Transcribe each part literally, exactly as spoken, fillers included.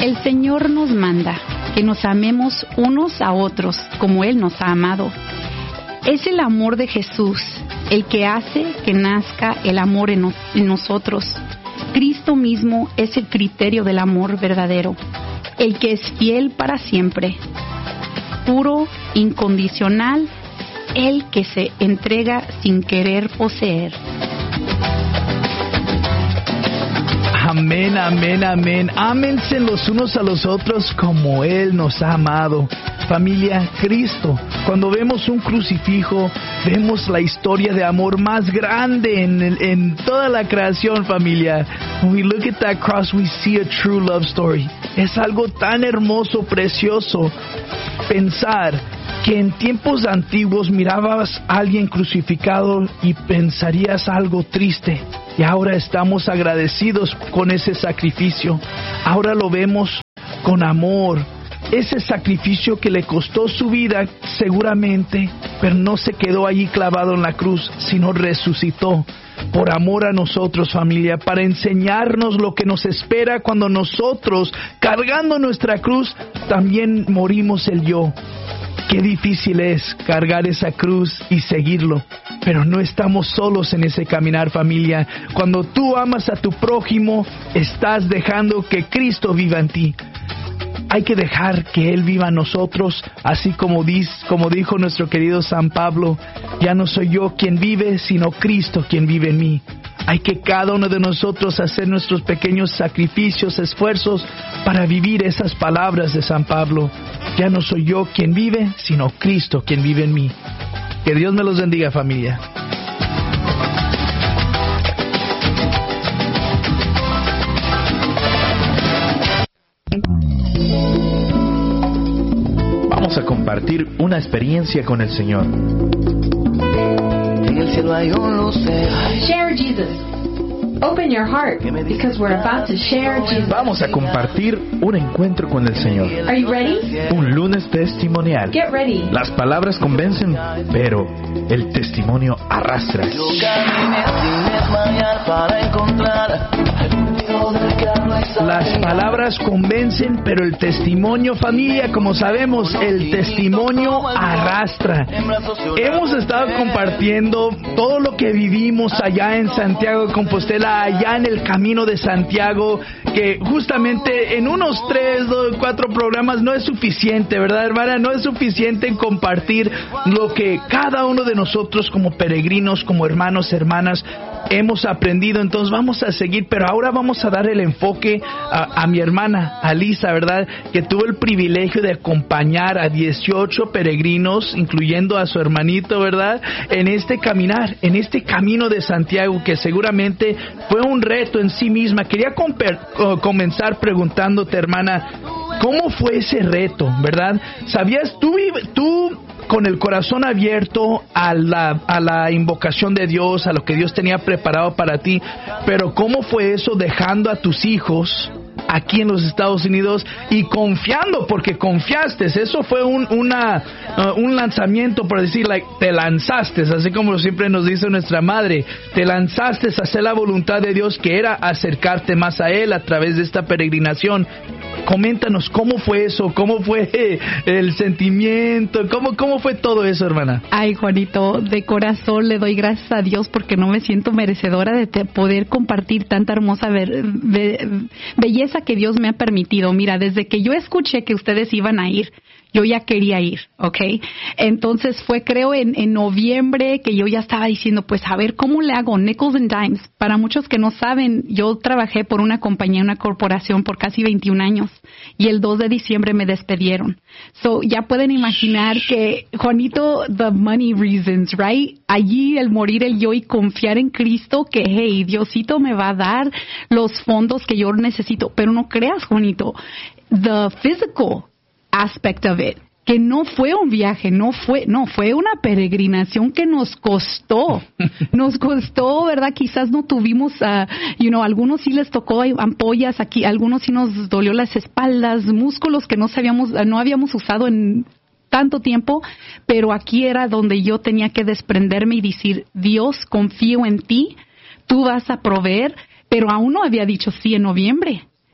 El Señor nos manda que nos amemos unos a otros como Él nos ha amado. Es el amor de Jesús el que hace que nazca el amor en, nos- en nosotros. Cristo mismo es el criterio del amor verdadero, el que es fiel para siempre, puro, incondicional, el que se entrega sin querer poseer. Amén, amén, amén. Ámense los unos a los otros como Él nos ha amado. Familia, Cristo. Cuando vemos un crucifijo, vemos la historia de amor más grande en, el- en toda la creación, familia. When we look at that cross, we see a true love story. Es algo tan hermoso, precioso. Pensar que en tiempos antiguos mirabas a alguien crucificado y pensarías algo triste. Y ahora estamos agradecidos con ese sacrificio. Ahora lo vemos con amor. Ese sacrificio que le costó su vida seguramente, pero no se quedó allí clavado en la cruz, sino resucitó por amor a nosotros, familia, para enseñarnos lo que nos espera cuando nosotros, cargando nuestra cruz, también morimos el yo. Qué difícil es cargar esa cruz y seguirlo, pero no estamos solos en ese caminar, familia. Cuando tú amas a tu prójimo, estás dejando que Cristo viva en ti. Hay que dejar que Él viva en nosotros, así como, dis, como dijo nuestro querido San Pablo, ya no soy yo quien vive, sino Cristo quien vive en mí. Hay que cada uno de nosotros hacer nuestros pequeños sacrificios, esfuerzos para vivir esas palabras de San Pablo. Ya no soy yo quien vive, sino Cristo quien vive en mí. Que Dios me los bendiga, familia. Vamos a compartir una experiencia con el Señor. En el cielo hay un lucero. Share Jesus. Open your heart because we're about to share Jesus. Vamos a compartir un encuentro con el Señor. Are you ready? Un lunes testimonial. Get ready. Las palabras convencen, pero el testimonio arrastra. Yo caminé sin desmayar para encontrar al punto del que hablo y Las palabras convencen, pero el testimonio, familia, como sabemos, el testimonio arrastra. Hemos estado compartiendo todo lo que vivimos allá en Santiago de Compostela, allá en el Camino de Santiago, que justamente en unos tres, dos, cuatro programas no es suficiente, ¿verdad, hermana? No es suficiente en compartir lo que cada uno de nosotros como peregrinos, como hermanos, hermanas, hemos aprendido. Entonces vamos a seguir, pero ahora vamos a dar el enfoque a, a mi hermana, a Lisa, ¿verdad? Que tuvo el privilegio de acompañar a dieciocho peregrinos, incluyendo a su hermanito, ¿verdad? En este caminar, en este camino de Santiago, que seguramente fue un reto en sí misma. Quería comper, uh, comenzar preguntándote, hermana, ¿cómo fue ese reto, verdad? ¿Sabías tú, tú con el corazón abierto a la, a la invocación de Dios, a lo que Dios tenía preparado para ti, pero cómo fue eso dejando a tus hijos aquí en los Estados Unidos y confiando, porque confiaste? Eso fue un, una, uh, un lanzamiento, por decir, like, te lanzaste, así como siempre nos dice nuestra madre, te lanzaste a hacer la voluntad de Dios, que era acercarte más a Él a través de esta peregrinación. Coméntanos, ¿cómo fue eso? ¿Cómo fue el sentimiento? ¿Cómo, cómo fue todo eso, hermana? Ay, Juanito, de corazón le doy gracias a Dios porque no me siento merecedora de te- poder compartir tanta hermosa ver- be- belleza que Dios me ha permitido. Mira, desde que yo escuché que ustedes iban a ir, yo ya quería ir, ¿ok? Entonces fue, creo, en, en noviembre que yo ya estaba diciendo, pues a ver, ¿cómo le hago? Nickels and dimes. Para muchos que no saben, yo trabajé por una compañía, una corporación por casi veintiún años y el dos de diciembre me despidieron. So, ya pueden imaginar que, Juanito, the money reasons, right? Allí el morir el yo y confiar en Cristo que, hey, Diosito me va a dar los fondos que yo necesito. Pero no creas, Juanito, the physical aspect of it, que no fue un viaje, no fue, no, fue una peregrinación que nos costó, nos costó, ¿verdad? Quizás no tuvimos, uh, you know, algunos sí les tocó ampollas aquí, algunos sí nos dolió las espaldas, músculos que no sabíamos, no habíamos usado en tanto tiempo, pero aquí era donde yo tenía que desprenderme y decir, Dios, confío en ti, tú vas a proveer, pero aún no había dicho sí en noviembre.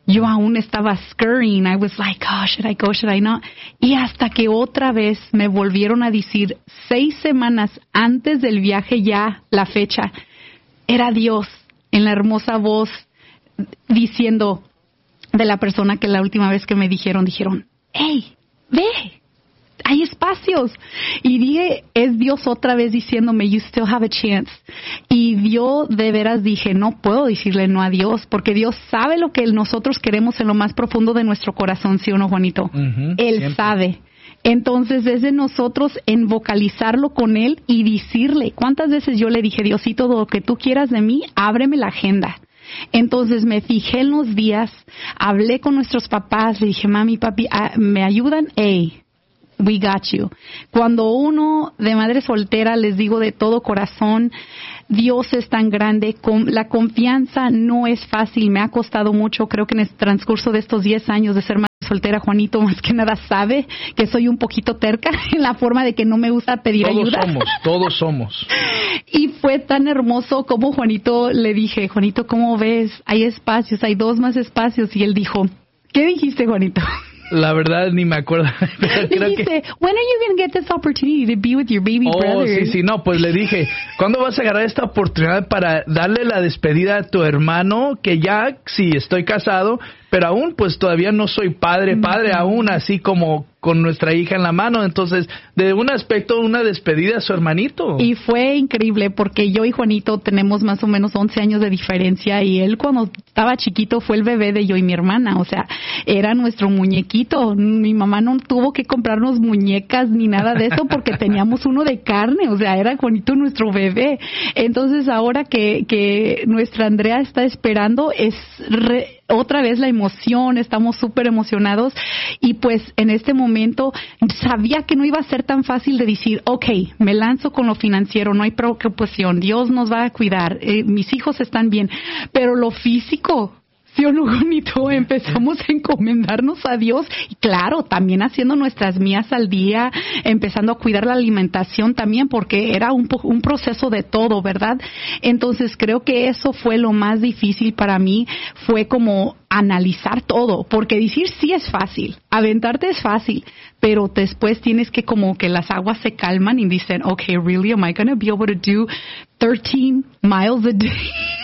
yo aún estaba scurrying. I was like, oh, should I go, should I not? Y hasta que otra vez me volvieron a decir, seis semanas antes del viaje ya, la fecha, era Dios en la hermosa voz diciendo de la persona que la última vez que me dijeron, dijeron, hey, ve, hay espacios. Y dije, es Dios otra vez diciéndome, you still have a chance. Y yo de veras dije, no puedo decirle no a Dios, porque Dios sabe lo que nosotros queremos en lo más profundo de nuestro corazón, ¿sí o no, Juanito? Uh-huh, Él siempre. sabe. Entonces es de nosotros en vocalizarlo con Él y decirle. ¿Cuántas veces yo le dije, Diosito, lo que tú quieras de mí, ábreme la agenda? Entonces me fijé en los días, hablé con nuestros papás, le dije, mami, papi, ¿me ayudan? Hey, we got you. Cuando uno de madre soltera, les digo de todo corazón, Dios es tan grande, con, la confianza no es fácil, me ha costado mucho, creo que en el transcurso de estos diez años de ser madre soltera, Juanito más que nada sabe que soy un poquito terca en la forma de que no me gusta pedir todos ayuda. Todos somos, todos somos. Y fue tan hermoso como Juanito, le dije, Juanito, ¿cómo ves? Hay espacios, hay dos más espacios. Y él dijo, ¿qué dijiste, Juanito? La verdad ni me acuerdo. Creo Dijiste, que... when are you going to get this opportunity to be with your baby oh, brother? sí, sí, no, pues le dije, ¿cuándo vas a agarrar esta oportunidad para darle la despedida a tu hermano? Que ya, sí, estoy casado, pero aún pues todavía no soy padre, padre mm-hmm. aún, así como con nuestra hija en la mano. Entonces, de un aspecto, una despedida a su hermanito. Y fue increíble porque yo y Juanito tenemos más o menos once años de diferencia y él cuando estaba chiquito fue el bebé de yo y mi hermana. O sea, era nuestro muñequito. Mi mamá no tuvo que comprarnos muñecas ni nada de eso porque teníamos uno de carne. O sea, era Juanito nuestro bebé. Entonces, ahora que, que nuestra Andrea está esperando, es re, otra vez la emoción. Estamos súper emocionados y pues en este momento momento sabía que no iba a ser tan fácil de decir, ok, me lanzo con lo financiero, no hay preocupación, Dios nos va a cuidar, eh, mis hijos están bien, pero lo físico, ¿sí o no, bonito? Empezamos a encomendarnos a Dios y claro, también haciendo nuestras mías al día, empezando a cuidar la alimentación también porque era un, un proceso de todo, ¿verdad? Entonces creo que eso fue lo más difícil para mí, fue como analizar todo, porque decir sí es fácil, aventarte es fácil, pero después tienes que como que las aguas se calman y dicen, okay, really, am I going to be able to do thirteen miles a day?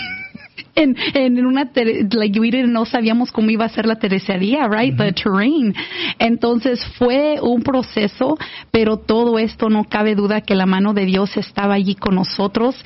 En, en una, like, we didn't, no sabíamos cómo iba a ser la terracería, right? Uh-huh. The terrain. Entonces fue un proceso, pero todo esto no cabe duda que la mano de Dios estaba allí con nosotros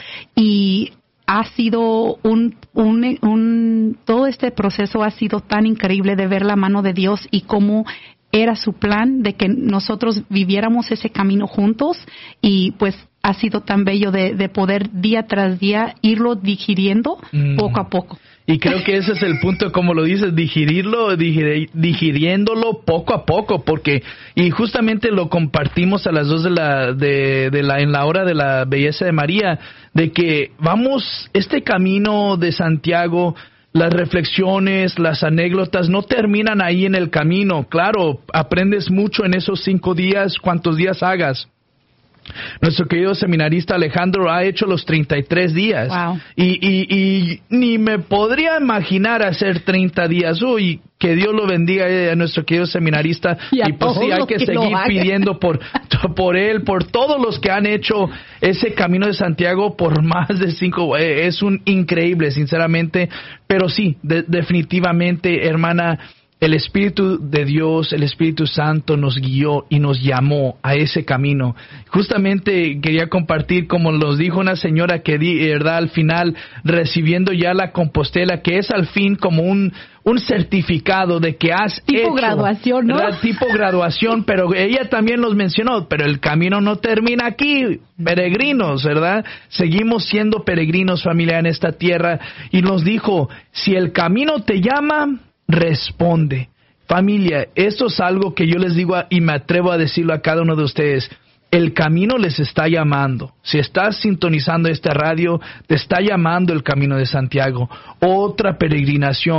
y ha sido un, un, un, todo este proceso ha sido tan increíble de ver la mano de Dios y cómo era su plan de que nosotros viviéramos ese camino juntos y pues ha sido tan bello de, de poder día tras día irlo digiriendo mm. poco a poco. Y creo que ese es el punto, como lo dices, digerirlo, digerir, digiriéndolo poco a poco, porque, y justamente lo compartimos a las dos de la, de, de la, en la hora de la belleza de María, de que vamos, este camino de Santiago, las reflexiones, las anécdotas no terminan ahí en el camino. Claro, aprendes mucho en esos cinco días, cuantos días hagas. Nuestro querido seminarista Alejandro ha hecho los treinta y tres días. Wow. Y, y, y ni me podría imaginar hacer treinta días. Uy, que Dios lo bendiga a nuestro querido seminarista. Y, y pues sí, hay que, que seguir pidiendo por, por él, por todos los que han hecho ese camino de Santiago por más de cinco. Eh, es un increíble, sinceramente. Pero sí, de, definitivamente, hermana, el Espíritu de Dios, el Espíritu Santo nos guió y nos llamó a ese camino. Justamente quería compartir, como nos dijo una señora que, di, verdad, al final, recibiendo ya la Compostela, que es al fin como un, un certificado de que has tipo hecho. Graduación, ¿no? ¿verdad? Tipo graduación, pero ella también nos mencionó, pero el camino no termina aquí, peregrinos, ¿verdad? Seguimos siendo peregrinos, familia, en esta tierra, y nos dijo, si el camino te llama, responde. Familia, esto es algo que yo les digo a, y me atrevo a decirlo a cada uno de ustedes. El camino les está llamando. Si estás sintonizando esta radio, te está llamando el Camino de Santiago. Otra peregrinación.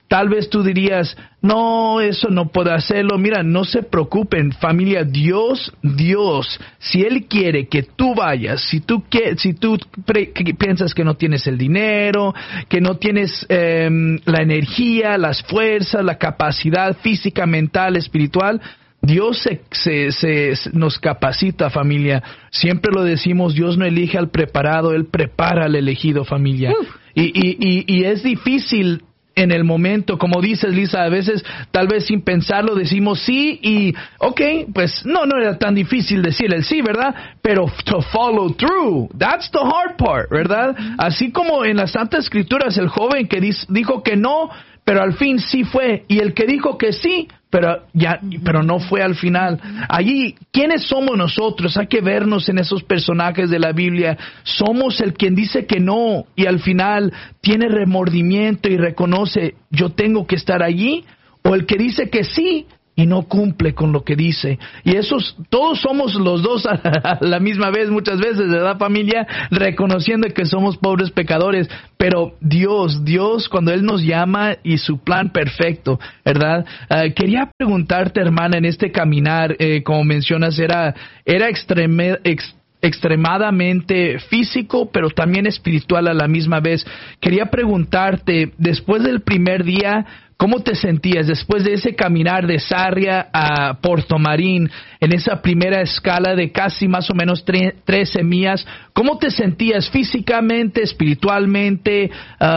tal vez tú dirías, no, eso no puedo hacerlo. Mira, no se preocupen, familia. Dios, Dios, si Él quiere que tú vayas, si tú, que, si tú pre, que piensas que no tienes el dinero, que no tienes eh, la energía, las fuerzas, la capacidad física, mental, espiritual, Dios se, se, se, nos capacita, familia. Siempre lo decimos, Dios no elige al preparado, Él prepara al elegido, familia. Uh. Y, y, y, y es difícil en el momento, como dices, Lisa, a veces tal vez sin pensarlo decimos sí y ok, pues no, no era tan difícil decir el sí, ¿verdad? Pero to follow through, that's the hard part, ¿verdad? Así como en las Santas Escrituras el joven que dis, dijo que no, pero al fin sí fue, y el que dijo que sí, pero ya, pero no fue al final. Allí, ¿quiénes somos nosotros? Hay que vernos en esos personajes de la Biblia. Somos el quien dice que no y al final tiene remordimiento y reconoce, yo tengo que estar allí, o el que dice que sí y no cumple con lo que dice. Y esos, todos somos los dos a la misma vez, muchas veces, ¿verdad, familia? Reconociendo que somos pobres pecadores, pero Dios, Dios, cuando Él nos llama y su plan perfecto, ¿verdad? Uh, quería preguntarte, hermana, en este caminar, eh, como mencionas, era, era extreme, ex, extremadamente físico, pero también espiritual a la misma vez. Quería preguntarte, después del primer día, ¿cómo te sentías después de ese caminar de Sarria a Puerto Marín, en esa primera escala de casi más o menos tre- trece millas? ¿Cómo te sentías físicamente, espiritualmente,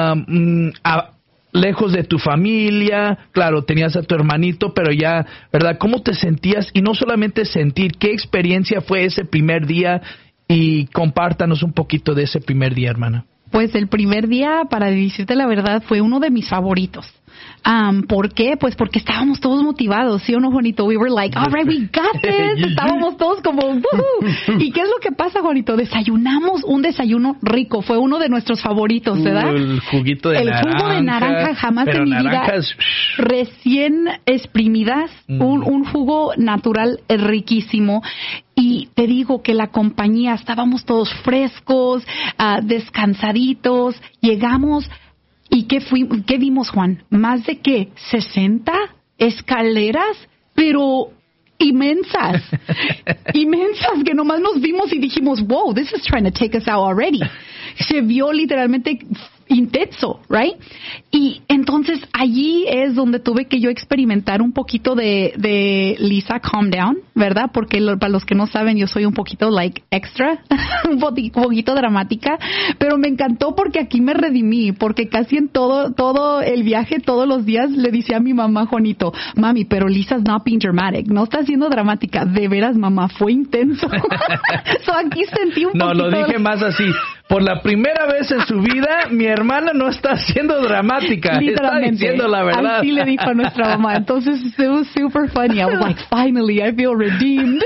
um, a, lejos de tu familia? Claro, tenías a tu hermanito, pero ya, ¿verdad? ¿Cómo te sentías? Y no solamente sentir, ¿qué experiencia fue ese primer día? Y compártanos un poquito de ese primer día, hermana. Pues el primer día, para decirte la verdad, fue uno de mis favoritos. Um, ¿Por qué? Pues porque estábamos todos motivados, ¿sí o no, Juanito? We were like, all right, we got this. Estábamos todos como, woohoo. ¿Y qué es lo que pasa, Juanito? Desayunamos un desayuno rico. Fue uno de nuestros favoritos, ¿verdad? Uh, el juguito de el naranja. El jugo de naranja, jamás en mi naranjas, vida. Recién exprimidas, mm. un, un jugo natural riquísimo. Y te digo que la compañía, estábamos todos frescos, uh, descansaditos. Llegamos. ¿Y qué, fui, qué vimos, Juan? ¿Más de qué? ¿sesenta escaleras? Pero inmensas. Inmensas, que nomás nos vimos y dijimos, wow, this is trying to take us out already. Se vio literalmente intenso, right? Y entonces allí es donde tuve que yo experimentar un poquito de, de Lisa, calm down, ¿verdad? Porque lo, para los que no saben, yo soy un poquito like extra, un poquito dramática, pero me encantó porque aquí me redimí, porque casi en todo todo el viaje, todos los días, le decía a mi mamá, Juanito, mami, pero Lisa's not being dramatic, no está siendo dramática, de veras, mamá, fue intenso. So aquí sentí un no, poquito... No, lo dije más así. Por la primera vez en su vida, mi hermana no está siendo dramática, está diciendo la verdad. Así le dijo a nuestra mamá. Entonces, it was super funny. I was like, finally, I feel redeemed.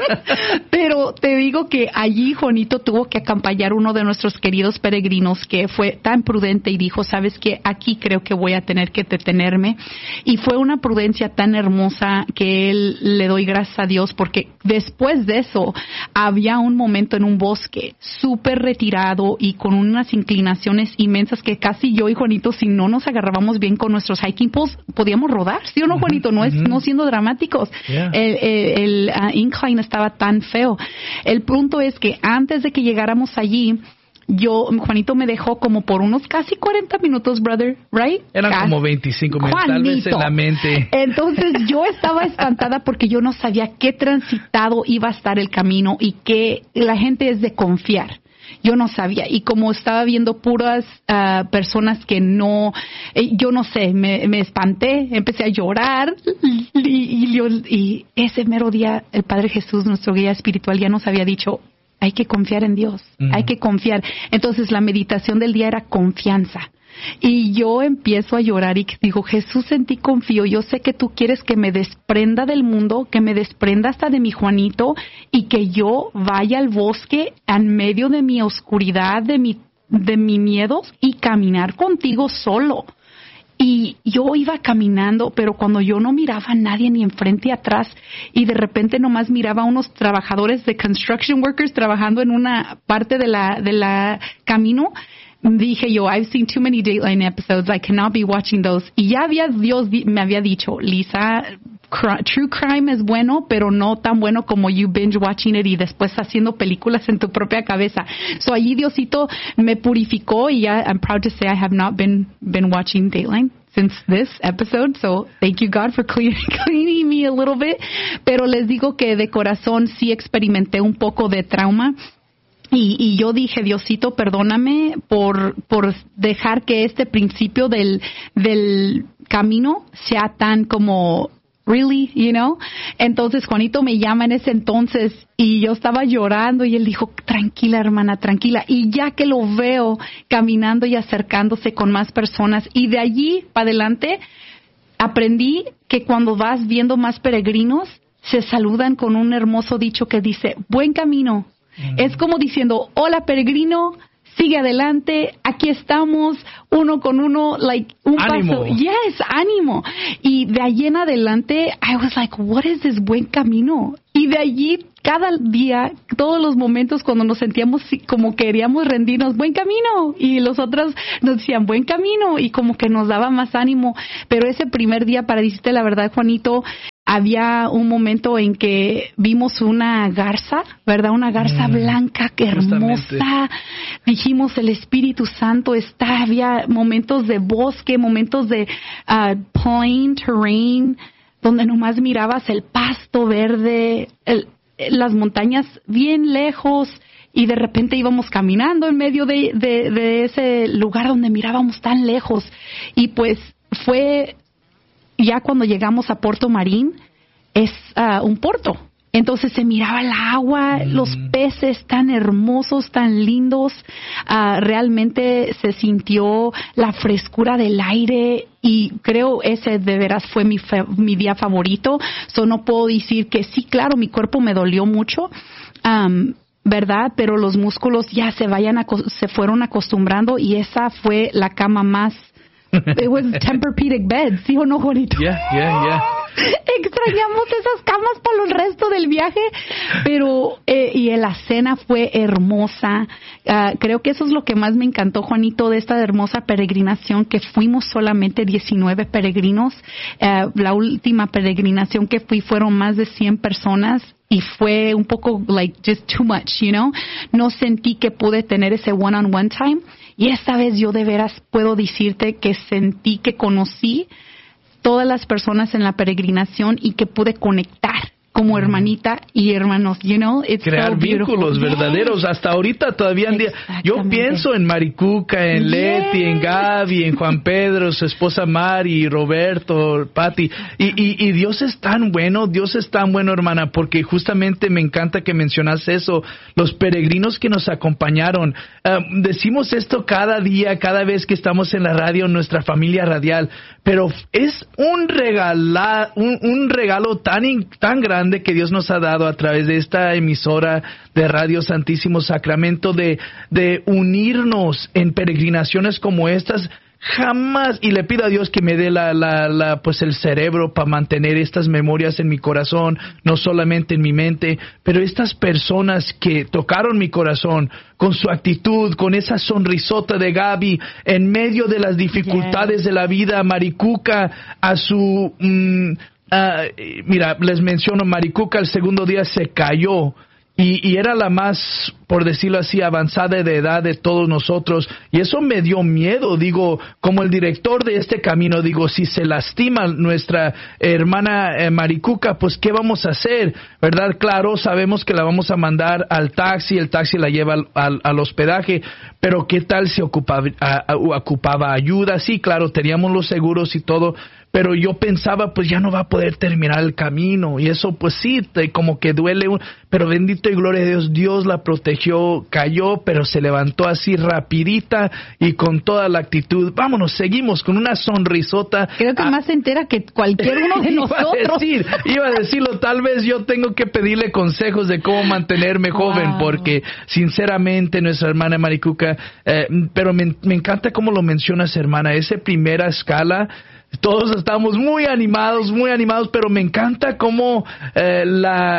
Pero te digo que allí Juanito tuvo que acompañar uno de nuestros queridos peregrinos que fue tan prudente y dijo, ¿sabes qué? Aquí creo que voy a tener que detenerme. Y fue una prudencia tan hermosa que él le doy gracias a Dios, porque después de eso había un momento en un bosque súper retirado y con unas inclinaciones inmensas que casi yo y Juanito, si no nos agarrábamos bien con nuestros hiking poles, podíamos rodar, ¿sí o no, Juanito? No es no siendo dramáticos. Yeah. El, el, el uh, incline estaba tan feo. El punto es que antes de que llegáramos allí, yo, Juanito me dejó como por unos casi cuarenta minutos, brother, right? Eran casi. como veinticinco minutos, tal vez en la mente. Entonces yo estaba espantada porque yo no sabía qué transitado iba a estar el camino y que la gente es de confiar. Yo no sabía, y como estaba viendo puras uh, personas que no, eh, yo no sé, me, me espanté, empecé a llorar, y, y, y, y ese mero día el Padre Jesús, nuestro guía espiritual, ya nos había dicho, hay que confiar en Dios, uh-huh. hay que confiar. Entonces la meditación del día era confianza. Y yo empiezo a llorar y digo, Jesús, en ti confío, yo sé que tú quieres que me desprenda del mundo, que me desprenda hasta de mi Juanito y que yo vaya al bosque en medio de mi oscuridad, de mi, de mi miedo y caminar contigo solo. Y yo iba caminando, pero cuando yo no miraba a nadie ni enfrente ni atrás y de repente nomás miraba a unos trabajadores de construction workers trabajando en una parte de la, de la camino, dije yo, I've seen too many Dateline episodes, I cannot be watching those. Y ya había, Dios me había dicho, Lisa, cr- true crime es bueno, pero no tan bueno como you binge watching it y después haciendo películas en tu propia cabeza. So allí Diosito me purificó y ya, I'm proud to say I have not been, been watching Dateline since this episode, so thank you God for clean, cleaning me a little bit. Pero les digo que de corazón sí experimenté un poco de trauma. Y, y yo dije, Diosito, perdóname por, por dejar que este principio del, del camino sea tan como, really, you know? Entonces Juanito me llama en ese entonces y yo estaba llorando y él dijo, tranquila hermana, tranquila. Y ya que lo veo caminando y acercándose con más personas y de allí para adelante aprendí que cuando vas viendo más peregrinos se saludan con un hermoso dicho que dice, buen camino. Es como diciendo, hola peregrino, sigue adelante, aquí estamos, uno con uno, like, un ánimo. paso. Yes, ánimo. Y de allí en adelante, I was like, what is this buen camino? Y de allí, cada día, todos los momentos cuando nos sentíamos como queríamos rendirnos, buen camino. Y los otros nos decían, buen camino. Y como que nos daba más ánimo. Pero ese primer día, para decirte la verdad, Juanito, había un momento en que vimos una garza, ¿verdad? Una garza mm, blanca, que hermosa. Dijimos, el Espíritu Santo está. Había momentos de bosque, momentos de uh, plain terrain, donde nomás mirabas el pasto verde, el, las montañas bien lejos, y de repente íbamos caminando en medio de, de, de ese lugar donde mirábamos tan lejos. Y pues fue... Ya cuando llegamos a Puerto Marín, es uh, un puerto. Entonces se miraba el agua, mm. los peces tan hermosos, tan lindos. Uh, realmente se sintió la frescura del aire y creo ese de veras fue mi, fe, mi día favorito. So no puedo decir que sí, claro, mi cuerpo me dolió mucho. Um, ¿verdad? Pero los músculos ya se vayan a, se fueron acostumbrando y esa fue la cama más. It was Tempur-Pedic bed, ¿sí o no, Juanito? Yeah, yeah, yeah. Extrañamos esas camas para el resto del viaje, pero eh, y la cena fue hermosa. Uh, creo que eso es lo que más me encantó, Juanito, de esta hermosa peregrinación, que fuimos solamente diecinueve peregrinos. Uh, la última peregrinación que fui fueron más de cien personas. Y fue un poco, like, just too much, you know. No sentí que pude tener ese one-on-one time. Y esta vez yo de veras puedo decirte que sentí que conocí todas las personas en la peregrinación y que pude conectar como hermanita y hermanos, you know, it's crear so vínculos yes. verdaderos. Hasta ahorita todavía en día, yo pienso en Maricuca, en yes. Leti, en Gaby, en Juan Pedro, su esposa Mari, Roberto, Patti, y, y, y Dios es tan bueno, Dios es tan bueno, hermana, porque justamente me encanta que mencionas eso, los peregrinos que nos acompañaron. Uh, decimos esto cada día, cada vez que estamos en la radio, en nuestra familia radial, pero es un regala, un, un regalo tan, tan grande que Dios nos ha dado a través de esta emisora de Radio Santísimo Sacramento, de, de unirnos en peregrinaciones como estas. Jamás, y le pido a Dios que me dé la, la, la, pues el cerebro para mantener estas memorias en mi corazón, no solamente en mi mente, pero estas personas que tocaron mi corazón con su actitud, con esa sonrisota de Gaby, en medio de las dificultades yeah. de la vida, Maricuca, a su... Mmm, Uh, mira, les menciono, Maricuca el segundo día se cayó y, y era la más, por decirlo así, avanzada de edad de todos nosotros, y eso me dio miedo. Digo, como el director de este camino, digo, si se lastima nuestra hermana eh, Maricuca, pues ¿qué vamos a hacer? ¿Verdad? Claro, sabemos que la vamos a mandar al taxi, el taxi la lleva al, al, al hospedaje, pero ¿qué tal si ocupaba, a, a, ocupaba ayuda? Sí, claro, teníamos los seguros y todo, pero yo pensaba, pues ya no va a poder terminar el camino, y eso pues sí, te, como que duele, un, pero bendito y gloria a Dios, Dios la protegió, cayó, pero se levantó así rapidita y con toda la actitud. Vámonos, seguimos con una sonrisota. Creo que ah, más entera que cualquier uno de nosotros. Iba a, decir, iba a decirlo, tal vez yo tengo que pedirle consejos de cómo mantenerme joven, wow. porque sinceramente nuestra hermana Maricuca, eh, pero me, me encanta cómo lo mencionas, hermana, esa primera escala. Todos estamos muy animados, muy animados, pero me encanta cómo eh, la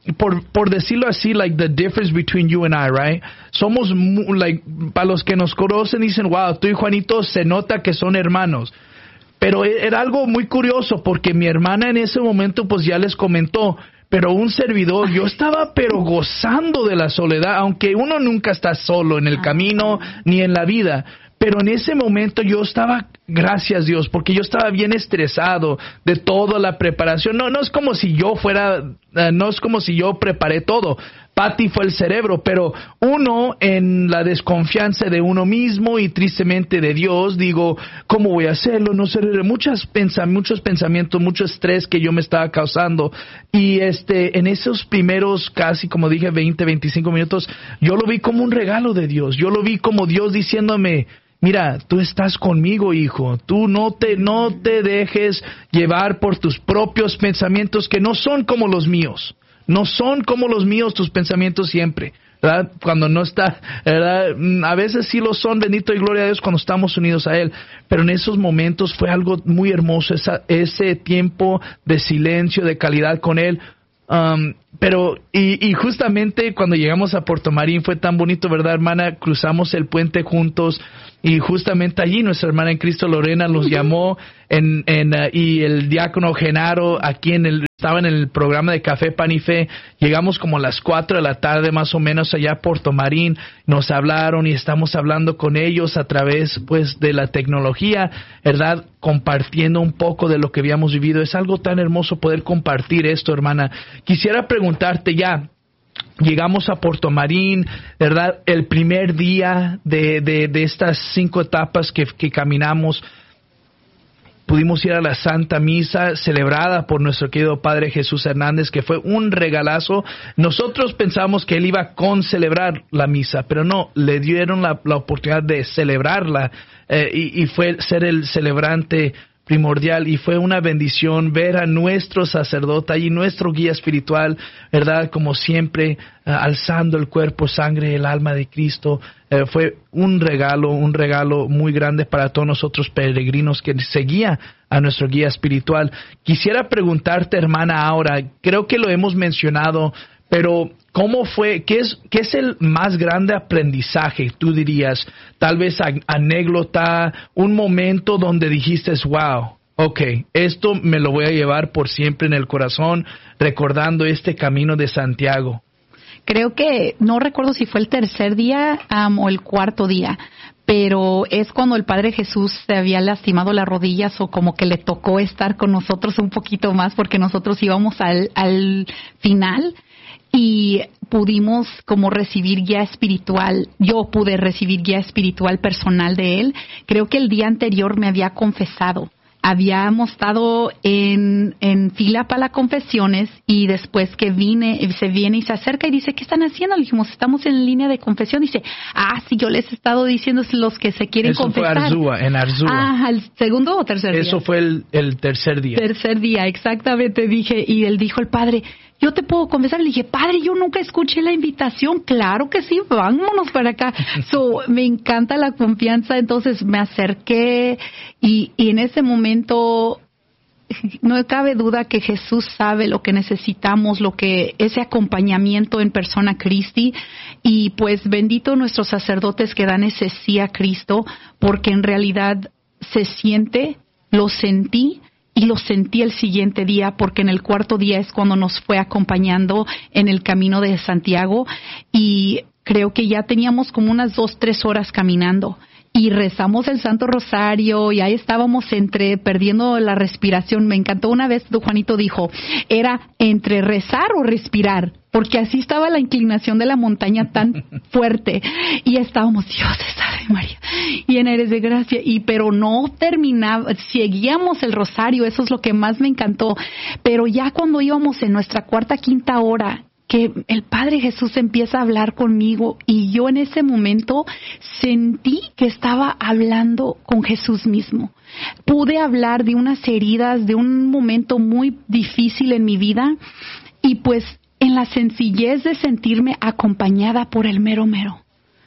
por, por decirlo así, like the difference between you and I, right? Somos, like, para los que nos conocen dicen, wow, tú y Juanito se nota que son hermanos. Pero era algo muy curioso porque mi hermana en ese momento pues ya les comentó, pero un servidor, yo estaba pero gozando de la soledad, aunque uno nunca está solo en el camino ni en la vida. Pero en ese momento yo estaba, gracias Dios, porque yo estaba bien estresado de toda la preparación. No, no es como si yo fuera, uh, no es como si yo preparé todo. Patty fue el cerebro, pero uno en la desconfianza de uno mismo y tristemente de Dios, digo, ¿cómo voy a hacerlo? No sé, muchas pensa, muchos pensamientos, mucho estrés que yo me estaba causando. Y este, en esos primeros casi, como dije, veinte, veinticinco minutos, yo lo vi como un regalo de Dios. Yo lo vi como Dios diciéndome, mira, tú estás conmigo, hijo. Tú no te, no te dejes llevar por tus propios pensamientos que no son como los míos. No son como los míos tus pensamientos siempre, ¿verdad? Cuando no está, ¿verdad? A veces sí lo son, bendito y gloria a Dios, cuando estamos unidos a Él. Pero en esos momentos fue algo muy hermoso, esa, ese tiempo de silencio, de calidad con Él. Um, pero, y, y justamente cuando llegamos a Puerto Marín fue tan bonito, ¿verdad, hermana? Cruzamos el puente juntos y justamente allí nuestra hermana en Cristo Lorena los llamó en, en, uh, y el diácono Genaro aquí en el, estaba en el programa de Café Pan y Fe. Llegamos como a las cuatro de la tarde más o menos allá a Puerto Marín, nos hablaron y estamos hablando con ellos a través pues de la tecnología, ¿verdad? Compartiendo un poco de lo que habíamos vivido. Es algo tan hermoso poder compartir esto, hermana. Quisiera preguntarte ya, llegamos a Puerto Marín, ¿verdad? El primer día de, de, de estas cinco etapas que, que caminamos, pudimos ir a la Santa Misa celebrada por nuestro querido Padre Jesús Hernández, que fue un regalazo. Nosotros pensamos que él iba a concelebrar la misa, pero no, le dieron la, la oportunidad de celebrarla eh, y, y fue ser el celebrante primordial, y fue una bendición ver a nuestro sacerdote allí, nuestro guía espiritual, ¿verdad? Como siempre, uh, alzando el cuerpo, sangre, el alma de Cristo. Uh, fue un regalo, un regalo muy grande para todos nosotros peregrinos que seguía a nuestro guía espiritual. Quisiera preguntarte, hermana, ahora, creo que lo hemos mencionado, pero ¿cómo fue? ¿Qué es, qué es el más grande aprendizaje, tú dirías? Tal vez anécdota, un momento donde dijiste, wow, ok, esto me lo voy a llevar por siempre en el corazón, recordando este camino de Santiago. Creo que, no recuerdo si fue el tercer día um, o el cuarto día, pero es cuando el Padre Jesús se había lastimado las rodillas o como que le tocó estar con nosotros un poquito más porque nosotros íbamos al, al final. Y pudimos como recibir guía espiritual, yo pude recibir guía espiritual personal de él. Creo que el día anterior me había confesado. Habíamos estado en, en fila para las confesiones y después que vine, se viene y se acerca y dice, ¿qué están haciendo? Le dijimos, estamos en línea de confesión. Dice, ah, sí, yo les he estado diciendo los que se quieren Eso confesar. Eso fue Arzúa, en Arzúa. Ah, ¿el segundo o tercer día? Eso fue el, el tercer día. Tercer día, exactamente, dije. Y él dijo, el padre, yo te puedo confesar. Le dije, padre, yo nunca escuché la invitación. Claro que sí, vámonos para acá. So, me encanta la confianza. Entonces me acerqué y, y en ese momento no cabe duda que Jesús sabe lo que necesitamos, lo que ese acompañamiento en persona Christi. Y pues bendito nuestros sacerdotes que dan ese sí a Cristo, porque en realidad se siente, lo sentí. Y lo sentí el siguiente día, porque en el cuarto día es cuando nos fue acompañando en el camino de Santiago. Y creo que ya teníamos como unas dos, tres horas caminando. Y rezamos el Santo Rosario y ahí estábamos entre perdiendo la respiración. Me encantó una vez, Juanito dijo, era entre rezar o respirar, porque así estaba la inclinación de la montaña tan fuerte. Y estábamos, Dios te salve María, llena eres de gracia. Y pero no terminaba, seguíamos el rosario, eso es lo que más me encantó. Pero ya cuando íbamos en nuestra cuarta, quinta hora, que el Padre Jesús empieza a hablar conmigo y yo en ese momento sentí que estaba hablando con Jesús mismo. Pude hablar de unas heridas, de un momento muy difícil en mi vida y pues en la sencillez de sentirme acompañada por el mero mero.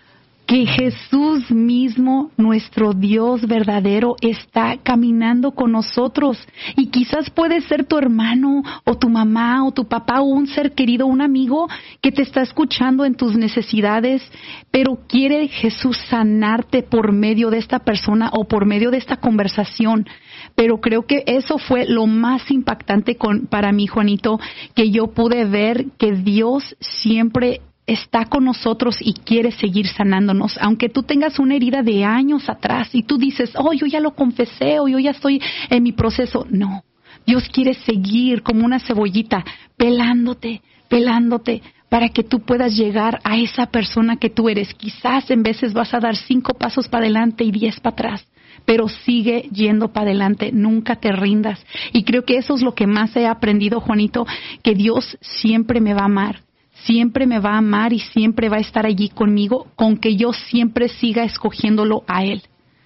que Jesús mismo, nuestro Dios verdadero, está caminando con nosotros. Y quizás puede ser tu hermano o tu mamá o tu papá o un ser querido, un amigo que te está escuchando en tus necesidades, pero quiere Jesús sanarte por medio de esta persona o por medio de esta conversación. Pero creo que eso fue lo más impactante con, para mí, Juanito, que yo pude ver que Dios siempre está con nosotros y quiere seguir sanándonos. Aunque tú tengas una herida de años atrás y tú dices, oh, yo ya lo confesé o yo ya estoy en mi proceso. No, Dios quiere seguir como una cebollita, pelándote, pelándote, para que tú puedas llegar a esa persona que tú eres. Quizás en veces vas a dar cinco pasos para adelante y diez para atrás, pero sigue yendo para adelante, nunca te rindas. Y creo que eso es lo que más he aprendido, Juanito, que Dios siempre me va a amar. Siempre me va a amar y siempre va a estar allí conmigo, con que yo siempre siga escogiéndolo a Él.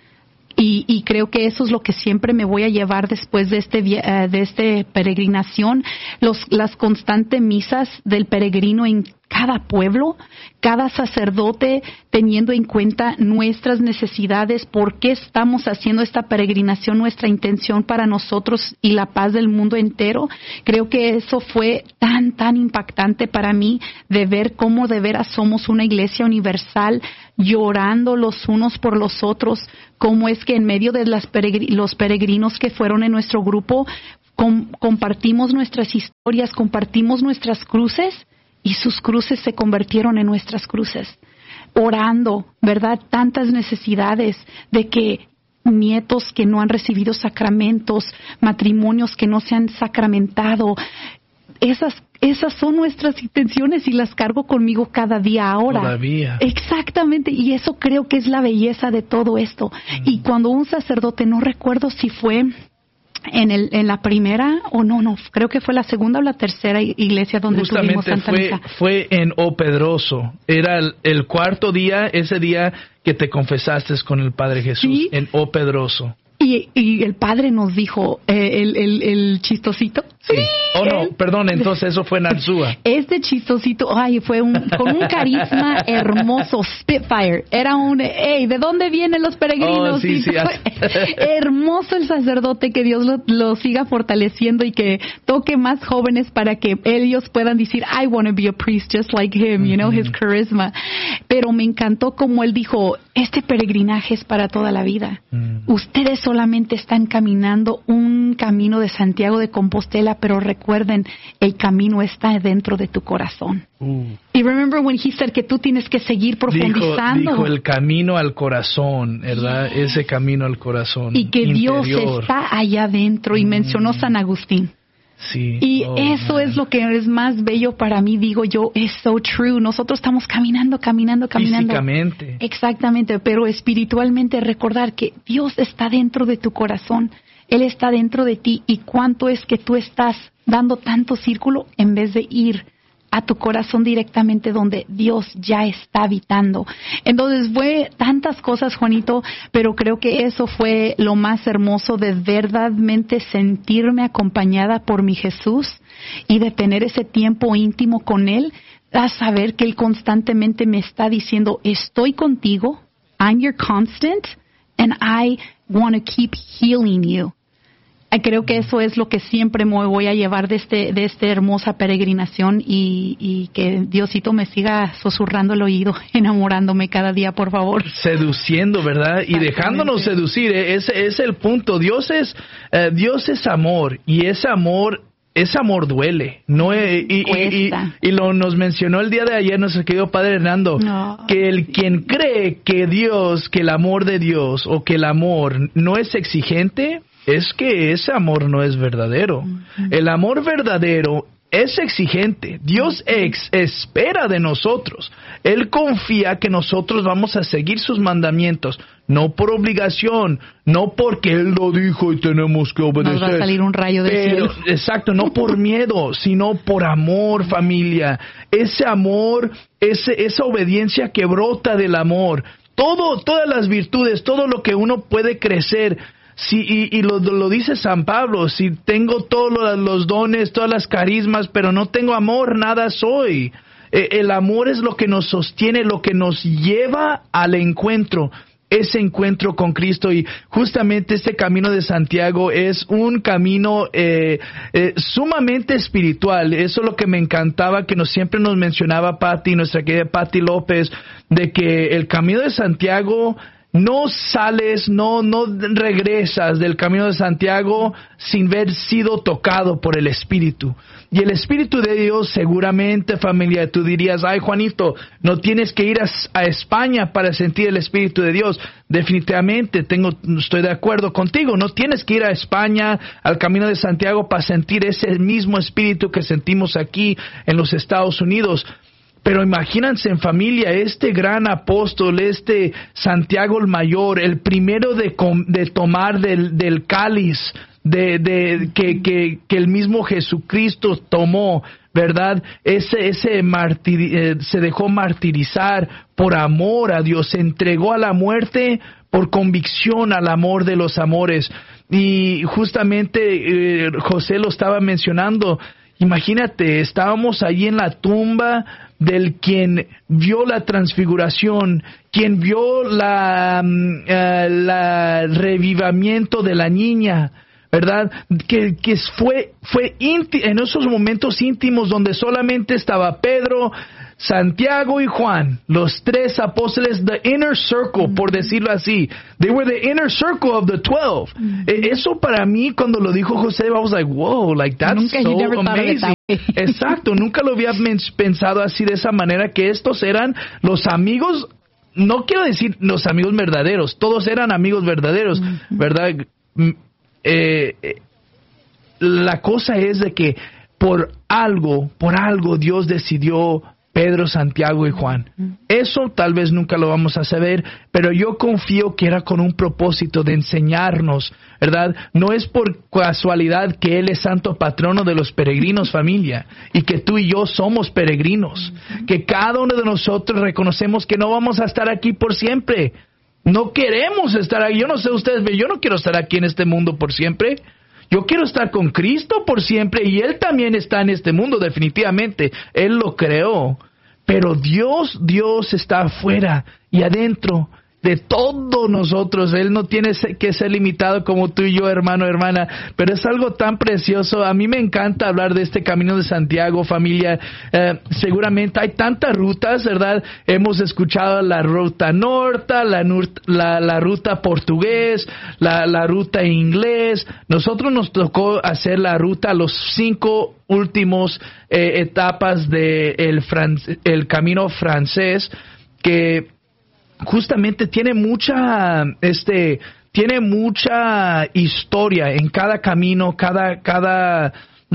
Y, y creo que eso es lo que siempre me voy a llevar después de este uh, de este peregrinación, los, las constantes misas del peregrino en cada pueblo, cada sacerdote teniendo en cuenta nuestras necesidades, por qué estamos haciendo esta peregrinación, nuestra intención para nosotros y la paz del mundo entero. Creo que eso fue tan, tan impactante para mí, de ver cómo de veras somos una iglesia universal, llorando los unos por los otros, cómo es que en medio de las peregr- los peregrinos que fueron en nuestro grupo, com- compartimos nuestras historias, compartimos nuestras cruces, y sus cruces se convirtieron en nuestras cruces. Orando, ¿verdad? Tantas necesidades de que nietos que no han recibido sacramentos, matrimonios que no se han sacramentado. Esas, esas son nuestras intenciones y las cargo conmigo cada día ahora. Todavía. Exactamente, y eso creo que es la belleza de todo esto. Mm. Y cuando un sacerdote, no recuerdo si fue en el en la primera o no, no, creo que fue la segunda o la tercera iglesia donde Justamente tuvimos Santa fue, Misa. fue en O Pedroso. Era el, el cuarto día, ese día que te confesaste con el Padre Jesús, ¿sí? En O Pedroso. Y, y el Padre nos dijo, eh, el, el, el chistosito. Sí. Oh, no, perdón, entonces eso fue en Arzúa. Este chistosito, ay, fue un, con un carisma hermoso, Spitfire. Era un, hey, ¿de dónde vienen los peregrinos? Oh, sí, sí, hermoso el sacerdote, que Dios lo, lo siga fortaleciendo y que toque más jóvenes para que ellos puedan decir, I want to be a priest just like him, you know, mm-hmm. his charisma. Pero me encantó como él dijo, este peregrinaje es para toda la vida. Mm. Ustedes solamente están caminando un camino de Santiago de Compostela, pero recuerden, el camino está dentro de tu corazón. Uh. Y remember when he said que tú tienes que seguir profundizando. Dijo, dijo el camino al corazón, ¿verdad? Yes. Ese camino al corazón. Y que interior. Dios está allá adentro. Y mm. mencionó San Agustín. Sí. Y oh, eso man. es lo que es más bello para mí, digo yo, es so true. Nosotros estamos caminando, caminando, caminando. Físicamente. Exactamente, pero espiritualmente recordar que Dios está dentro de tu corazón. Él está dentro de ti. Y cuánto es que tú estás dando tanto círculo en vez de ir a tu corazón directamente donde Dios ya está habitando. Entonces fue tantas cosas, Juanito, pero creo que eso fue lo más hermoso, de verdaderamente sentirme acompañada por mi Jesús y de tener ese tiempo íntimo con Él, a saber que Él constantemente me está diciendo, estoy contigo, I'm your constant, and I want to keep healing you. Creo que eso es lo que siempre me voy a llevar de este de esta hermosa peregrinación, y, y que Diosito me siga susurrando el oído, enamorándome cada día, por favor. Seduciendo, ¿verdad? Y dejándonos seducir, ese es el punto. Dios es uh, Dios es amor, y ese amor ese amor duele, no y, y, y, y lo nos mencionó el día de ayer nuestro querido Padre Hernando, no. que el quien cree que Dios, que el amor de Dios o que el amor no es exigente, es que ese amor no es verdadero. Uh-huh. El amor verdadero es exigente. Dios ex espera de nosotros. Él confía que nosotros vamos a seguir sus mandamientos, no por obligación, no porque Él lo dijo y tenemos que obedecer. Nos va a salir un rayo del Pero, cielo. Exacto, no por miedo, sino por amor, familia. Ese amor, ese, esa obediencia que brota del amor. Todo, todas las virtudes, todo lo que uno puede crecer. Sí, y, y lo, lo dice San Pablo, si tengo todos los, los dones, todas las carismas, pero no tengo amor, nada soy. Eh, el amor es lo que nos sostiene, lo que nos lleva al encuentro. Ese encuentro con Cristo, y justamente este camino de Santiago es un camino eh, eh, sumamente espiritual. Eso es lo que me encantaba, que nos siempre nos mencionaba Patti, nuestra querida Patti López, de que el camino de Santiago no sales, no, no regresas del camino de Santiago sin haber sido tocado por el Espíritu. Y el Espíritu de Dios, seguramente, familia, tú dirías, ay, Juanito, no tienes que ir a, a España para sentir el Espíritu de Dios. Definitivamente, tengo, estoy de acuerdo contigo. No tienes que ir a España, al camino de Santiago, para sentir ese mismo Espíritu que sentimos aquí en los Estados Unidos. Pero imagínense, en familia, este gran apóstol, este Santiago el Mayor, el primero de, de tomar del, del cáliz de, de que, que, que el mismo Jesucristo tomó, ¿verdad? Ese, ese martir, eh, se dejó martirizar por amor a Dios, se entregó a la muerte por convicción al amor de los amores. Y justamente eh, José lo estaba mencionando. Imagínate, estábamos allí en la tumba del quien vio la transfiguración, quien vio la, uh, la revivamiento de la niña, ¿verdad? Que, que fue, fue ínti- en esos momentos íntimos donde solamente estaba Pedro, Santiago y Juan, los tres apóstoles, the inner circle, por decirlo así. They were the inner circle of the twelve. Mm-hmm. Eso para mí, cuando lo dijo José, I was like, wow, like that's nunca so amazing. Exacto, nunca lo había pensado así, de esa manera, que estos eran los amigos, no quiero decir los amigos verdaderos, todos eran amigos verdaderos, mm-hmm. ¿verdad? Eh, eh, la cosa es de que por algo, por algo Dios decidió Pedro, Santiago y Juan. Eso tal vez nunca lo vamos a saber, pero yo confío que era con un propósito de enseñarnos, ¿verdad? No es por casualidad que Él es santo patrono de los peregrinos, familia, y que tú y yo somos peregrinos, que cada uno de nosotros reconocemos que no vamos a estar aquí por siempre. No queremos estar aquí. Yo no sé ustedes, pero yo no quiero estar aquí en este mundo por siempre. Yo quiero estar con Cristo por siempre, y Él también está en este mundo, definitivamente. Él lo creó. Pero Dios, Dios está afuera y adentro de todos nosotros. Él no tiene que ser limitado como tú y yo, hermano, hermana. Pero es algo tan precioso. A mí me encanta hablar de este camino de Santiago, familia. Eh, seguramente hay tantas rutas, ¿verdad? Hemos escuchado la ruta norte, la, la, la ruta portugués, la, la ruta inglés. Nosotros nos tocó hacer la ruta, los cinco últimos eh, etapas de el, fran- el camino francés, que justamente tiene mucha, este, tiene mucha historia en cada camino, cada, cada,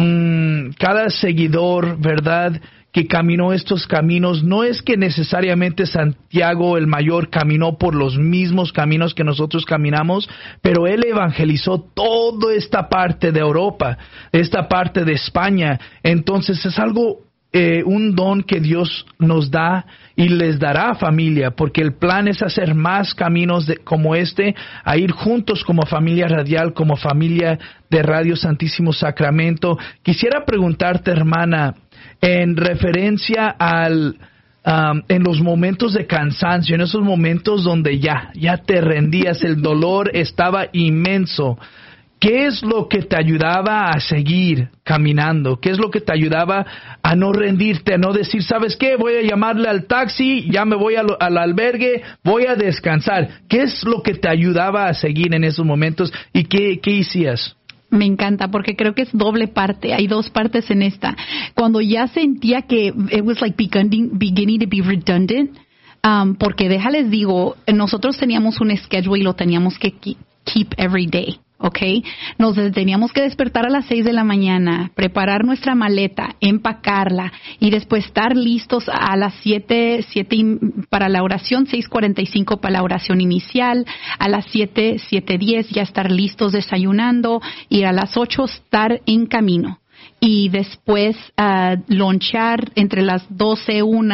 mmm, cada seguidor, ¿verdad?, que caminó estos caminos. No es que necesariamente Santiago el Mayor caminó por los mismos caminos que nosotros caminamos, pero él evangelizó toda esta parte de Europa, esta parte de España. Entonces es algo, eh, un don que Dios nos da y les dará, familia, porque el plan es hacer más caminos de, como este, a ir juntos como familia radial, como familia de Radio Santísimo Sacramento. Quisiera preguntarte, hermana, en referencia al um, en los momentos de cansancio, en esos momentos donde ya, ya te rendías, el dolor estaba inmenso, ¿qué es lo que te ayudaba a seguir caminando? ¿Qué es lo que te ayudaba a no rendirte, a no decir, ¿sabes qué? Voy a llamarle al taxi, ya me voy al, al albergue, voy a descansar. ¿Qué es lo que te ayudaba a seguir en esos momentos y qué, qué hacías? Me encanta porque creo que es doble parte. Hay dos partes en esta. Cuando ya sentía que it was like beginning, beginning to be redundant, um, porque déjales digo, nosotros teníamos un schedule y lo teníamos que keep every day. ¿Ok? Nos teníamos que despertar a las seis de la mañana, preparar nuestra maleta, empacarla y después estar listos a las siete, siete para la oración, seis cuarenta y cinco para la oración inicial, a las siete, siete diez ya estar listos desayunando y a las ocho estar en camino. Y después uh, lonchar entre las doce, una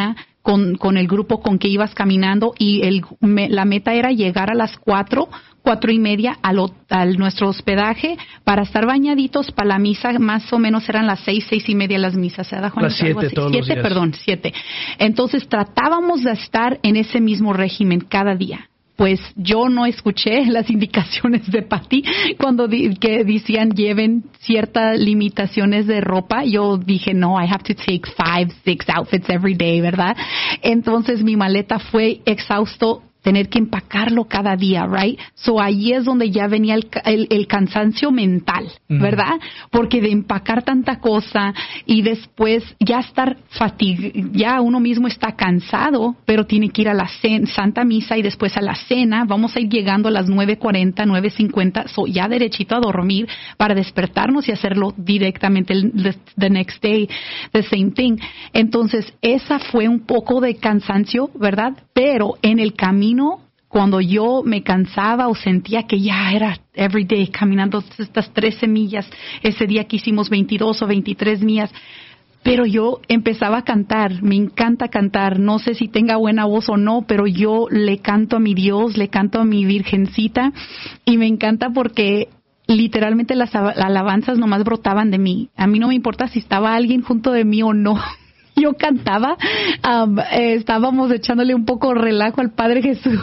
con, con el grupo con que ibas caminando y el, me, la meta era llegar a las cuatro, cuatro y media al, a nuestro hospedaje para estar bañaditos para la misa. Más o menos eran las seis, seis y media las misas, ¿verdad, Juan? Las siete todos siete, los días. Perdón, siete. Entonces tratábamos de estar en ese mismo régimen cada día. Pues yo no escuché las indicaciones de Patty cuando di, que decían lleven ciertas limitaciones de ropa. Yo dije, no, I have to take five, six outfits every day, ¿verdad? Entonces mi maleta fue exhausto, tener que empacarlo cada día, right? So ahí es donde ya venía el, el, el cansancio mental, ¿verdad? Mm. Porque de empacar tanta cosa y después ya estar fatigado, ya uno mismo está cansado, pero tiene que ir a la cena, Santa Misa y después a la cena. Vamos a ir llegando a las nueve cuarenta, nueve cincuenta, so ya derechito a dormir para despertarnos y hacerlo directamente el the, the next day, the same thing. Entonces, esa fue un poco de cansancio, ¿verdad? Pero en el camino, cuando yo me cansaba o sentía que ya era everyday caminando estas trece millas, ese día que hicimos veintidós o veintitrés millas, pero yo empezaba a cantar. Me encanta cantar, no sé si tenga buena voz o no, pero yo le canto a mi Dios, le canto a mi Virgencita, y me encanta porque literalmente las alabanzas nomás brotaban de mí. A mí no me importa si estaba alguien junto de mí o no. Yo cantaba, um, eh, estábamos echándole un poco relajo al Padre Jesús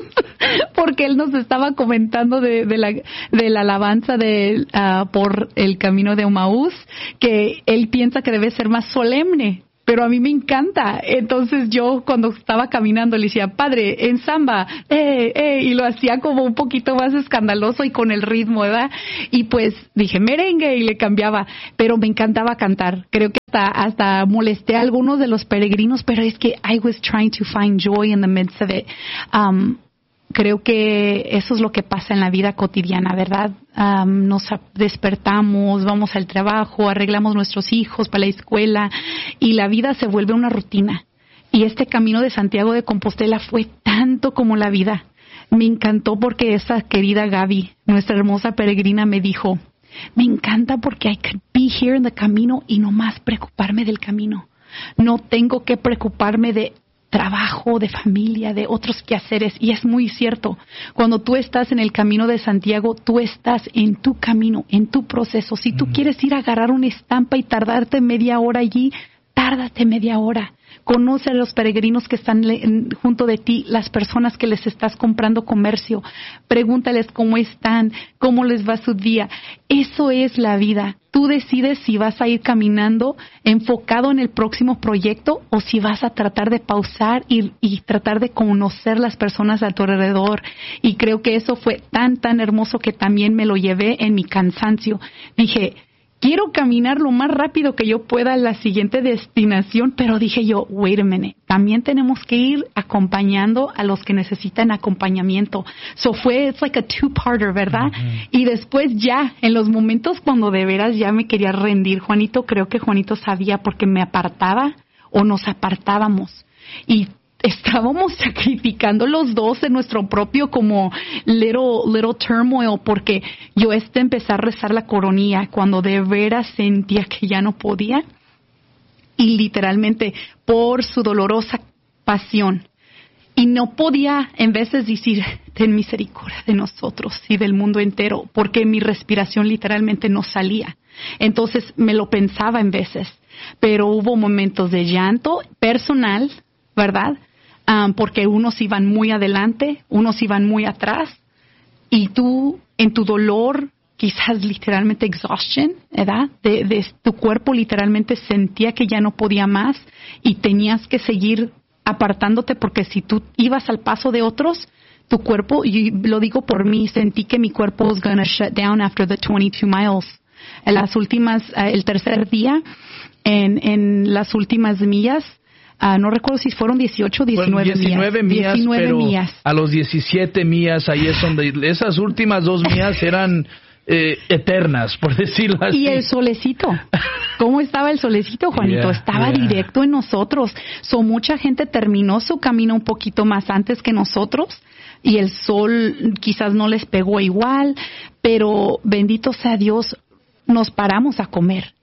porque él nos estaba comentando de, de, la, de la alabanza de, uh, por el camino de Emaús, que él piensa que debe ser más solemne. Pero a mí me encanta. Entonces yo cuando estaba caminando le decía, Padre, en samba, eh, eh, y lo hacía como un poquito más escandaloso y con el ritmo, ¿verdad? Y pues dije merengue y le cambiaba, pero me encantaba cantar. Creo que hasta, hasta molesté a algunos de los peregrinos, pero es que I was trying to find joy in the midst of it. Um, Creo que eso es lo que pasa en la vida cotidiana, ¿verdad? Um, nos despertamos, vamos al trabajo, arreglamos nuestros hijos para la escuela y la vida se vuelve una rutina. Y este camino de Santiago de Compostela fue tanto como la vida. Me encantó porque esa querida Gaby, nuestra hermosa peregrina, me dijo, me encanta porque I could be here in the camino y no más preocuparme del camino. No tengo que preocuparme de trabajo, de familia, de otros quehaceres. Y es muy cierto. Cuando tú estás en el camino de Santiago, tú estás en tu camino, en tu proceso. Si tú mm. quieres ir a agarrar una estampa y tardarte media hora allí, tárdate media hora. Conoce a los peregrinos que están le- junto de ti, las personas que les estás comprando comercio. Pregúntales cómo están, cómo les va su día. Eso es la vida. Tú decides si vas a ir caminando enfocado en el próximo proyecto o si vas a tratar de pausar y, y tratar de conocer las personas a tu alrededor. Y creo que eso fue tan, tan hermoso que también me lo llevé en mi cansancio. Dije, quiero caminar lo más rápido que yo pueda a la siguiente destinación, pero dije yo, wait a minute, también tenemos que ir acompañando a los que necesitan acompañamiento. So fue, it's like a two-parter, ¿verdad? Uh-huh. Y después ya, en los momentos cuando de veras ya me quería rendir, Juanito, creo que Juanito sabía porque me apartaba o nos apartábamos. Y estábamos sacrificando los dos en nuestro propio como little, little turmoil, porque yo este empecé a rezar la coronilla cuando de veras sentía que ya no podía, y literalmente por su dolorosa pasión, y no podía en veces decir ten misericordia de nosotros y del mundo entero, porque mi respiración literalmente no salía. Entonces me lo pensaba en veces, pero hubo momentos de llanto personal, ¿verdad? Um, porque unos iban muy adelante, unos iban muy atrás, y tú en tu dolor, quizás literalmente exhaustion, ¿verdad? De, de tu cuerpo literalmente sentía que ya no podía más y tenías que seguir apartándote, porque si tú ibas al paso de otros, tu cuerpo, y lo digo por mí, sentí que mi cuerpo was going to shut down after the twenty-two miles. En las últimas, uh, el tercer día, en, en las últimas millas, Uh, no recuerdo si fueron dieciocho o diecinueve, bueno, diecinueve millas. diecinueve pero millas. A los diecisiete millas, ahí es donde esas últimas dos millas eran eh, eternas, por decirlo así. Y el solecito. ¿Cómo estaba el solecito, Juanito? Yeah, estaba yeah. directo en nosotros. So, mucha gente terminó su camino un poquito más antes que nosotros y el sol quizás no les pegó igual, pero bendito sea Dios, nos paramos a comer.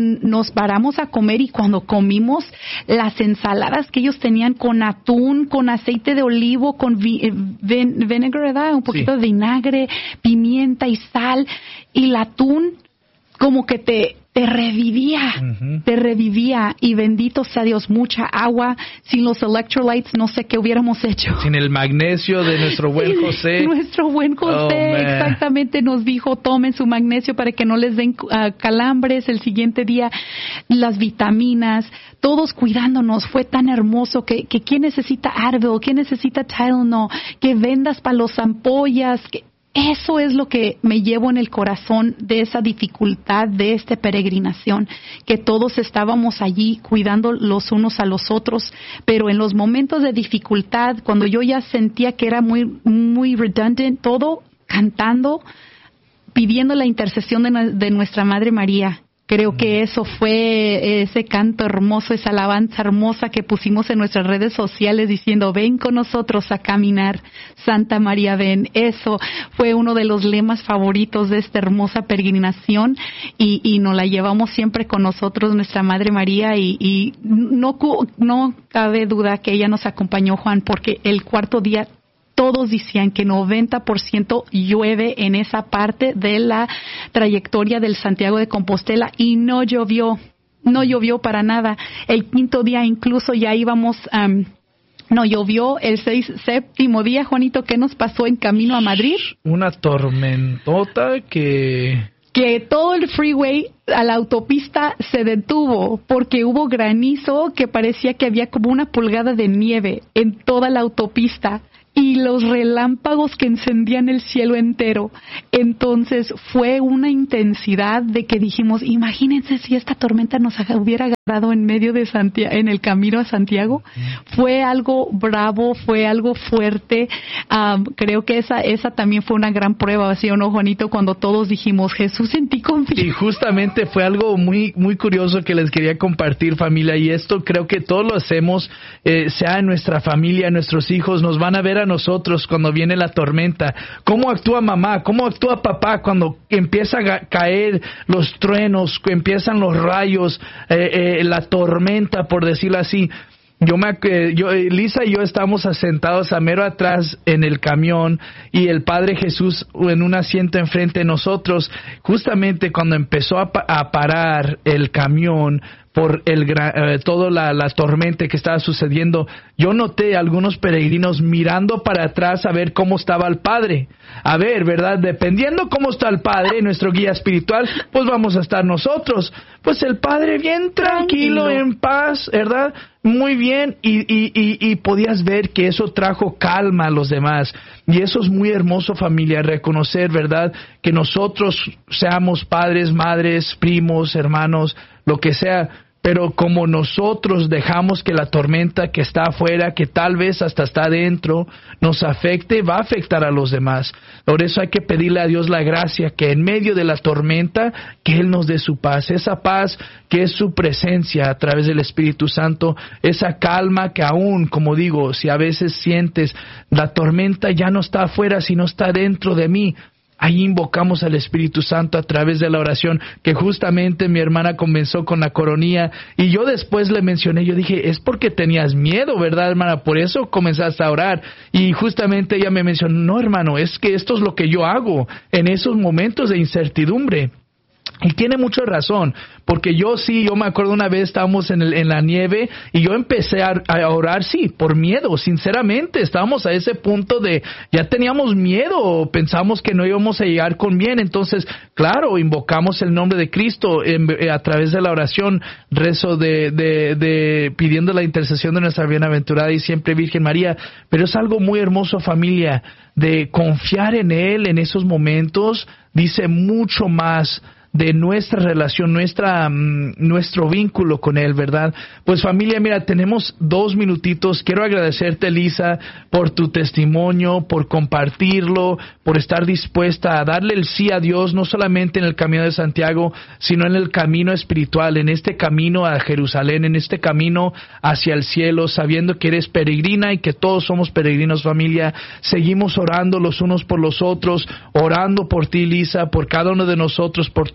nos paramos a comer y cuando comimos las ensaladas que ellos tenían con atún, con aceite de olivo, con vi, ven, vinegar, ¿verdad? Un poquito sí. de vinagre, pimienta y sal, y el atún como que te... te revivía, uh-huh. te revivía, y bendito sea Dios, mucha agua. Sin los electrolytes no sé qué hubiéramos hecho. Sin el magnesio de nuestro buen José. Nuestro buen José, oh, exactamente, nos dijo, tomen su magnesio para que no les den uh, calambres el siguiente día, las vitaminas, todos cuidándonos. Fue tan hermoso que, que quién necesita Advil, quién necesita Tylenol, que vendas para los ampollas, que eso es lo que me llevo en el corazón de esa dificultad de esta peregrinación, que todos estábamos allí cuidando los unos a los otros, pero en los momentos de dificultad, cuando yo ya sentía que era muy, muy redundant, todo cantando, pidiendo la intercesión de, de nuestra Madre María. Creo que eso fue ese canto hermoso, esa alabanza hermosa que pusimos en nuestras redes sociales diciendo, ven con nosotros a caminar, Santa María, ven. Eso fue uno de los lemas favoritos de esta hermosa peregrinación, y, y nos la llevamos siempre con nosotros, nuestra Madre María, y, y no, no cabe duda que ella nos acompañó, Juan, porque el cuarto día todos decían que noventa por ciento llueve en esa parte de la trayectoria del Santiago de Compostela, y no llovió, no llovió para nada. El quinto día incluso ya íbamos, um, no llovió. El seis, séptimo día, Juanito, ¿qué nos pasó en camino a Madrid? Una tormentota que... que todo el freeway a la autopista se detuvo porque hubo granizo que parecía que había como una pulgada de nieve en toda la autopista, y los relámpagos que encendían el cielo entero. Entonces fue una intensidad de que dijimos, imagínense si esta tormenta nos hubiera agarrado en medio de Santiago, en el camino a Santiago. Fue algo bravo, fue algo fuerte. Um, creo que esa esa también fue una gran prueba, ¿sí o no, Juanito? Cuando todos dijimos, Jesús, en ti confío. Y justamente fue algo muy muy curioso que les quería compartir, familia, y esto creo que todos lo hacemos, eh, sea en nuestra familia, nuestros hijos nos van a ver a nosotros cuando viene la tormenta. ¿Cómo actúa mamá? ¿Cómo actúa papá cuando empieza a caer los truenos, empiezan los rayos, eh, eh, la tormenta, por decirlo así? Yo me, yo, Lisa y yo estábamos sentados a mero atrás en el camión, y el Padre Jesús en un asiento enfrente de nosotros. Justamente cuando empezó a, a parar el camión por el eh, toda la, la tormenta que estaba sucediendo, yo noté a algunos peregrinos mirando para atrás a ver cómo estaba el Padre. A ver, ¿verdad? Dependiendo cómo está el Padre, nuestro guía espiritual, pues vamos a estar nosotros. Pues el Padre bien tranquilo, tranquilo. en paz, ¿verdad? Muy bien, y, y, y, y podías ver que eso trajo calma a los demás. Y eso es muy hermoso, familia, reconocer, ¿verdad? Que nosotros seamos padres, madres, primos, hermanos, lo que sea, pero como nosotros dejamos que la tormenta que está afuera, que tal vez hasta está adentro, nos afecte, va a afectar a los demás. Por eso hay que pedirle a Dios la gracia, que en medio de la tormenta, que Él nos dé su paz, esa paz que es su presencia a través del Espíritu Santo, esa calma que aún, como digo, si a veces sientes la tormenta ya no está afuera, sino está dentro de mí, ahí invocamos al Espíritu Santo a través de la oración, que justamente mi hermana comenzó con la coronilla, y yo después le mencioné, yo dije, es porque tenías miedo, ¿verdad, hermana? Por eso comenzaste a orar. Y justamente ella me mencionó, no, hermano, es que esto es lo que yo hago en esos momentos de incertidumbre. Y tiene mucha razón, porque yo sí, yo me acuerdo una vez estábamos en, el, en la nieve y yo empecé a, a orar, sí, por miedo, sinceramente, estábamos a ese punto de, ya teníamos miedo, pensamos que no íbamos a llegar con bien, entonces, claro, invocamos el nombre de Cristo en, a través de la oración, rezo de, de, de, pidiendo la intercesión de nuestra bienaventurada y siempre Virgen María, pero es algo muy hermoso, familia, de confiar en Él en esos momentos, dice mucho más de nuestra relación, nuestra um, nuestro vínculo con Él, ¿verdad? Pues familia, mira, tenemos dos minutitos. Quiero agradecerte, Lisa, por tu testimonio, por compartirlo, por estar dispuesta a darle el sí a Dios, no solamente en el camino de Santiago, sino en el camino espiritual, en este camino a Jerusalén, en este camino hacia el cielo, sabiendo que eres peregrina y que todos somos peregrinos, familia. Seguimos orando los unos por los otros, orando por ti, Lisa, por cada uno de nosotros, por toda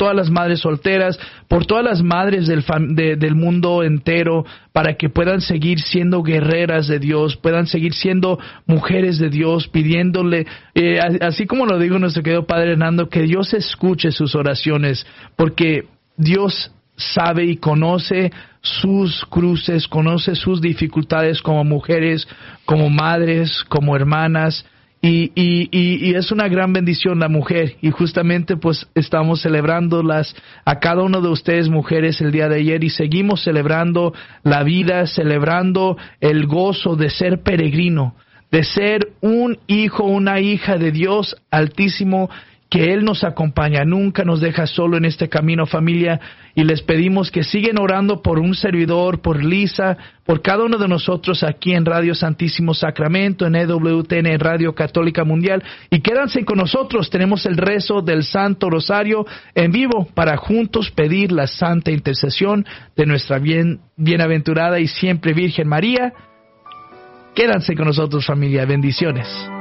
todas las madres solteras, por todas las madres del, fam- de, del mundo entero, para que puedan seguir siendo guerreras de Dios, puedan seguir siendo mujeres de Dios, pidiéndole, eh, así como lo digo nuestro querido Padre Hernando, que Dios escuche sus oraciones, porque Dios sabe y conoce sus cruces, conoce sus dificultades como mujeres, como madres, como hermanas, y, y, y, y es una gran bendición la mujer, y justamente pues estamos celebrándolas a cada uno de ustedes mujeres el día de ayer, y seguimos celebrando la vida, celebrando el gozo de ser peregrino, de ser un hijo, una hija de Dios Altísimo, que Él nos acompaña, nunca nos deja solo en este camino, familia, y les pedimos que sigan orando por un servidor, por Lisa, por cada uno de nosotros aquí en Radio Santísimo Sacramento, en E W T N Radio Católica Mundial, y quédense con nosotros, tenemos el rezo del Santo Rosario en vivo para juntos pedir la santa intercesión de nuestra bien, bienaventurada y siempre Virgen María. Quédense con nosotros, familia, bendiciones.